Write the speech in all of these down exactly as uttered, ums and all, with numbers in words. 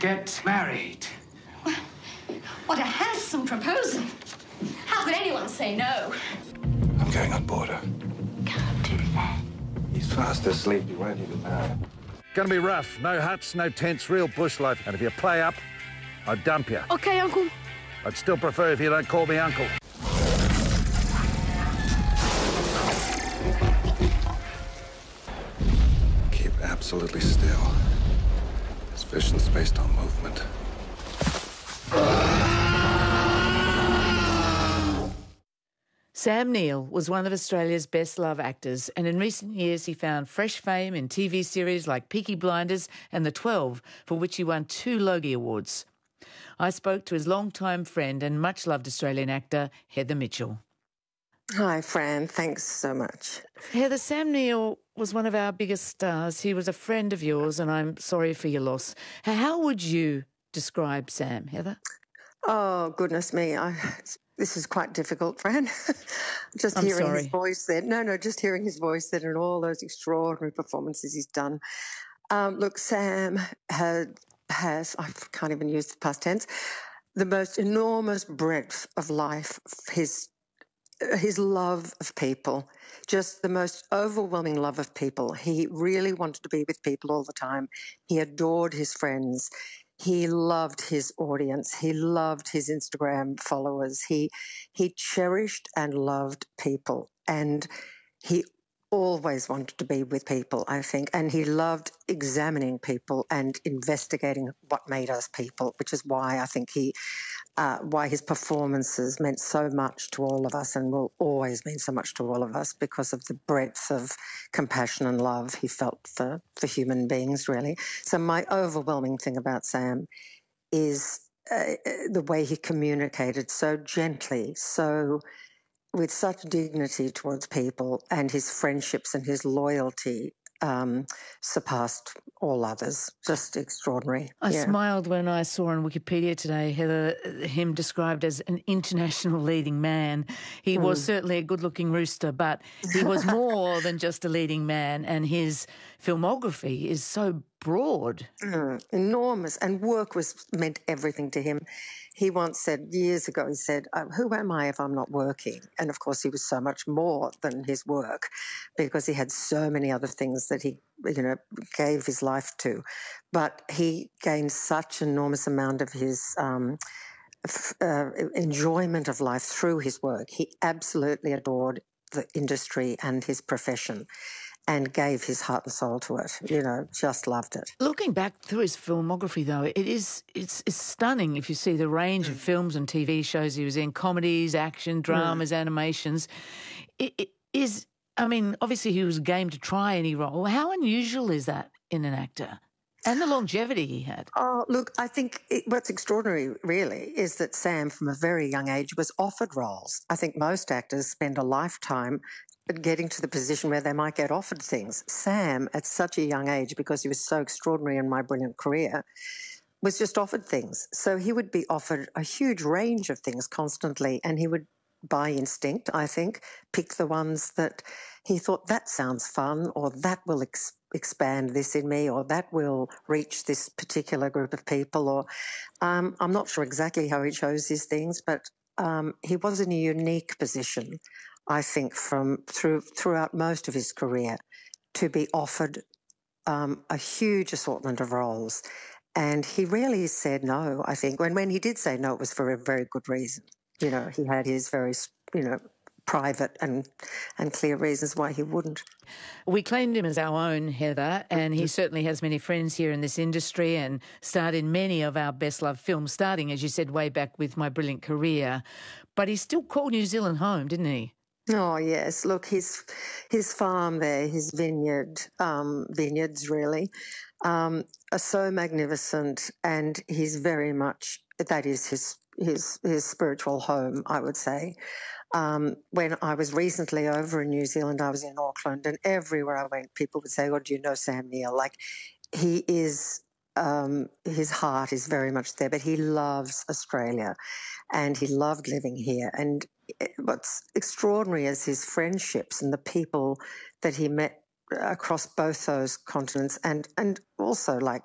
get married. What a handsome proposal. How could anyone say no? I'm going on board her. Can't do that. He's fast asleep. He won't even know. Gonna be rough. No huts, no tents, real bush life. And if you play up, I'd dump you. Okay, Uncle. I'd still prefer if you don't call me uncle. Keep absolutely still. This vision's based on movement. Sam Neill was one of Australia's best-loved actors, and in recent years he found fresh fame in T V series like Peaky Blinders and The Twelve, for which he won two Logie Awards. I spoke to his longtime friend and much-loved Australian actor, Heather Mitchell. Hi, Fran. Thanks so much. Heather, Sam Neill was one of our biggest stars. He was a friend of yours, and I'm sorry for your loss. How would you describe Sam, Heather? Oh, goodness me. I, this is quite difficult, Fran. just I'm hearing sorry. his voice then. No, no, just hearing his voice then and all those extraordinary performances he's done. Um, look, Sam had, has, I can't even use the past tense, the most enormous breadth of life, his his love of people, just the most overwhelming love of people. He really wanted to be with people all the time. He adored his friends. He loved his audience. He loved his Instagram followers. He he cherished and loved people, and he always wanted to be with people, I think, and he loved examining people and investigating what made us people, which is why I think he, uh, why his performances meant so much to all of us and will always mean so much to all of us because of the breadth of compassion and love he felt for, for human beings, really. So my overwhelming thing about Sam is uh, the way he communicated so gently, so with such dignity towards people, and his friendships and his loyalty um, surpassed all others. Just extraordinary. I yeah. smiled when I saw on Wikipedia today, Heather, him described as an international leading man. He mm. was certainly a good-looking rooster, but he was more than just a leading man, and his filmography is so broad. Mm, enormous, and work was meant everything to him. He once said, years ago, he said, who am I if I'm not working? And, of course, he was so much more than his work because he had so many other things that he, you know, gave his life to. But he gained such an enormous amount of his um, f- uh, enjoyment of life through his work. He absolutely adored the industry and his profession, and gave his heart and soul to it, you know, just loved it. Looking back through his filmography, though, it is it's, it's stunning if you see the range of films and T V shows he was in, comedies, action, dramas, mm. animations. It, it is, I mean, obviously he was game to try any role. How unusual is that in an actor? And the longevity he had. Oh, look, I think it, what's extraordinary, really, is that Sam, from a very young age, was offered roles. I think most actors spend a lifetime getting to the position where they might get offered things. Sam, at such a young age, because he was so extraordinary in My Brilliant Career, was just offered things. So he would be offered a huge range of things constantly, and he would, by instinct, I think, pick the ones that he thought, that sounds fun, or that will ex- expand this in me, or that will reach this particular group of people. Or um, I'm not sure exactly how he chose these things, but um, he was in a unique position, I think, from through throughout most of his career, to be offered um, a huge assortment of roles. And he rarely said no, I think. When, when he did say no, it was for a very good reason. You know, he had his very, you know, private and, and clear reasons why he wouldn't. We claimed him as our own, Heather, and he certainly has many friends here in this industry and starred in many of our best-loved films, starting, as you said, way back with My Brilliant Career. But he still called New Zealand home, didn't he? Oh, yes. Look, his his farm there, his vineyard, um, vineyards really, um, are so magnificent, and he's very much, that is his his his spiritual home, I would say. Um, when I was recently over in New Zealand, I was in Auckland, and everywhere I went, people would say, oh, do you know Sam Neill? Like, he is, um, his heart is very much there, but he loves Australia, and he loved living here. And what's extraordinary is his friendships and the people that he met across both those continents, and, and also, like,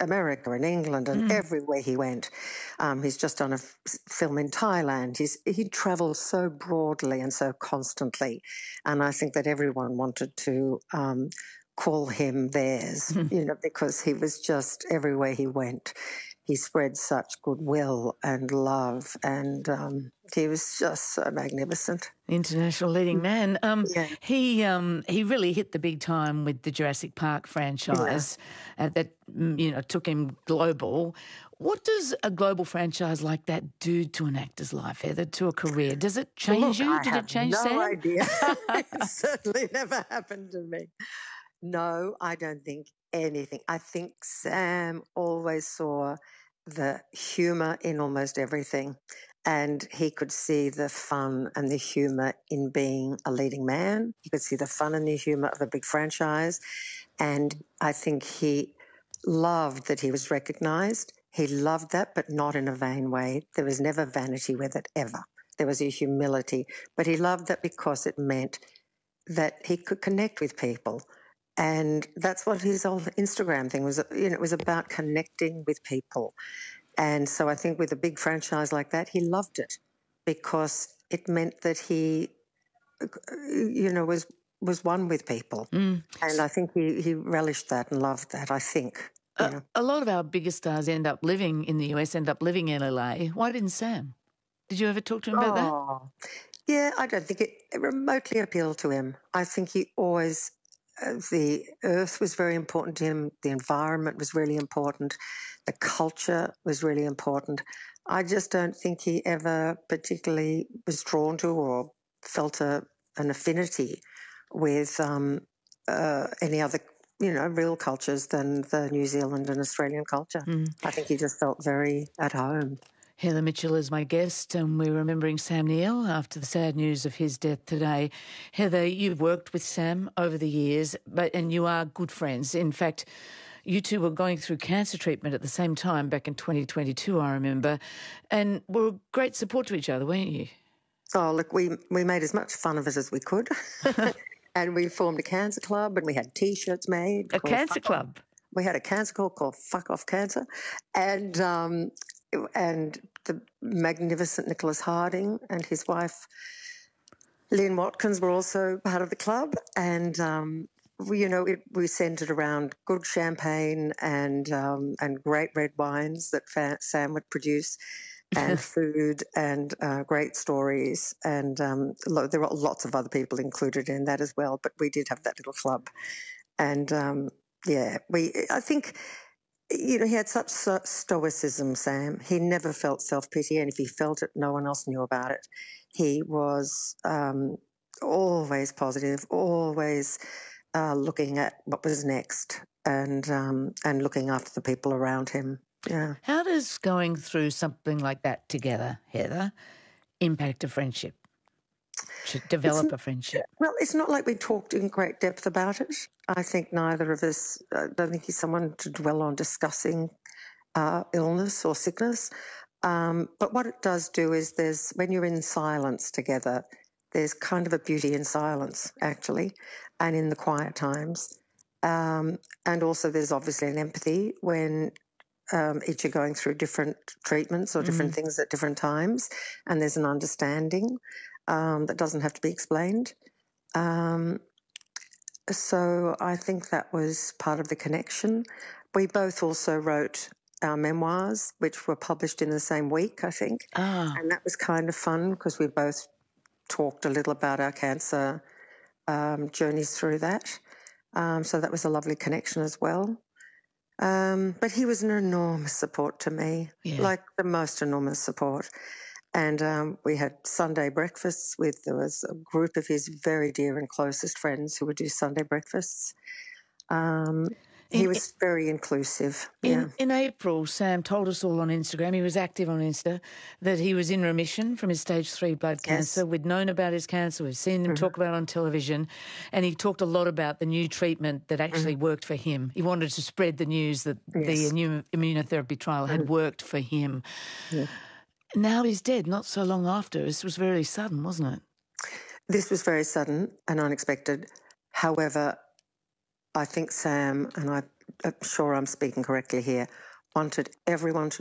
America and England and everywhere he went. Um, he's just done a f- film in Thailand. He's, he travels so broadly and so constantly. And I think that everyone wanted to um, call him theirs, you know, because he was just everywhere he went. He spread such goodwill and love, and um, he was just so magnificent. International leading man. Um, Yeah. He um, he really hit the big time with the Jurassic Park franchise uh, that mm, you know took him global. What does a global franchise like that do to an actor's life, Heather, to a career? Does it change Look, you? I Did have it change no Sam? idea. It certainly never happened to me. No, I don't think anything. I think Sam always saw the humour in almost everything, and he could see the fun and the humour in being a leading man. He could see the fun and the humour of a big franchise, and I think he loved that he was recognised. He loved that, but not in a vain way. There was never vanity with it, ever. There was a humility, but he loved that because it meant that he could connect with people. And that's what his whole Instagram thing was. You know, it was about connecting with people. And so I think with a big franchise like that, he loved it because it meant that he, you know, was was one with people. Mm. And I think he, he relished that and loved that, I think. A, Yeah. a lot of our biggest stars end up living in the U S, end up living in L A. Why didn't Sam? Did you ever talk to him about that? Oh, yeah, I don't think it, it remotely appealed to him. I think he always, uh, the earth was very important to him. The environment was really important. The culture was really important. I just don't think he ever particularly was drawn to or felt a, an affinity with um, uh, any other, you know, real cultures than the New Zealand and Australian culture. Mm. I think he just felt very at home. Heather Mitchell is my guest, and we're remembering Sam Neill after the sad news of his death today. Heather, you've worked with Sam over the years, but and you are good friends. In fact, you two were going through cancer treatment at the same time back in twenty twenty-two, I remember, and were a great support to each other, weren't you? Oh, look, we, we made as much fun of it as we could. And we formed a cancer club, and we had T-shirts made. A called cancer Fuck club? Off. We had a cancer club called Fuck Off Cancer. And um, and the magnificent Nicholas Harding and his wife, Lynn Watkins, were also part of the club. And, um, we, you know, it, we centred around good champagne and um, and great red wines that Fa- Sam would produce, and food and uh, great stories. And um, lo- there were lots of other people included in that as well, but we did have that little club. And, um, yeah, we. I think, you know, he had such sto- stoicism, Sam. He never felt self-pity, and if he felt it, no one else knew about it. He was um, always positive, always uh, looking at what was next, and um, and looking after the people around him. Yeah. How does going through something like that together, Heather, impact a friendship? To develop a friendship? Well, it's not like we talked in great depth about it. I think neither of us, I don't think he's someone to dwell on discussing uh, illness or sickness. Um, but what it does do is there's, when you're in silence together, there's kind of a beauty in silence, actually, and in the quiet times. Um, and also there's obviously an empathy when Um, each are going through different treatments or different mm. things at different times, and there's an understanding um, that doesn't have to be explained. Um, so I think that was part of the connection. We both also wrote our memoirs, which were published in the same week, I think, Ah. and that was kind of fun because we both talked a little about our cancer um, journeys through that. Um, so that was a lovely connection as well. Um, but he was an enormous support to me, Yeah. like the most enormous support. And um, we had Sunday breakfasts with, there was a group of his very dear and closest friends who would do Sunday breakfasts. Um, he In- was very inclusive. In, Yeah. in April, Sam told us all on Instagram, he was active on Insta, that he was in remission from his stage three blood cancer. Yes. We'd known about his cancer. We've seen him mm-hmm. talk about it on television. And he talked a lot about the new treatment that actually mm-hmm. worked for him. He wanted to spread the news that yes. the new immunotherapy trial had mm-hmm. worked for him. Yeah. Now he's dead, not so long after. This was very sudden, wasn't it? This was very sudden and unexpected. However, I think Sam, and I uh, sure I'm speaking correctly here, wanted everyone to